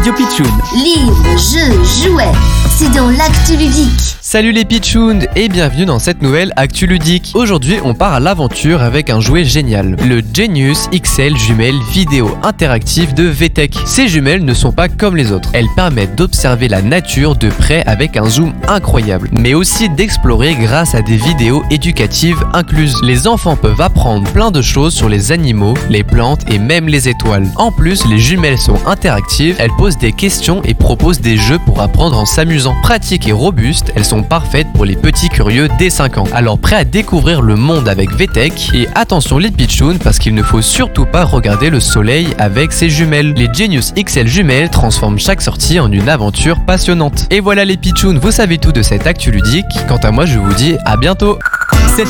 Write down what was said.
Radio Pitchoun. Livres, jeux, jouets, c'est dans l'actu ludique. Salut les Pitchouns et bienvenue dans cette nouvelle Actu Ludique. Aujourd'hui on part à l'aventure avec un jouet génial, le Genius XL jumelles vidéo interactive de VTech. Ces jumelles ne sont pas comme les autres, elles permettent d'observer la nature de près avec un zoom incroyable, mais aussi d'explorer grâce à des vidéos éducatives incluses. Les enfants peuvent apprendre plein de choses sur les animaux, les plantes et même les étoiles. En plus, les jumelles sont interactives, elles posent des questions et proposent des jeux pour apprendre en s'amusant. Pratiques et robustes, elles sont parfaites pour les petits curieux dès 5 ans. Alors prêt à découvrir le monde avec VTech? Et attention les Pitchouns parce qu'il ne faut surtout pas regarder le soleil avec ces jumelles. Les Genius XL jumelles transforment chaque sortie en une aventure passionnante. Et voilà les Pitchouns, vous savez tout de cette actu ludique. Quant à moi je vous dis à bientôt.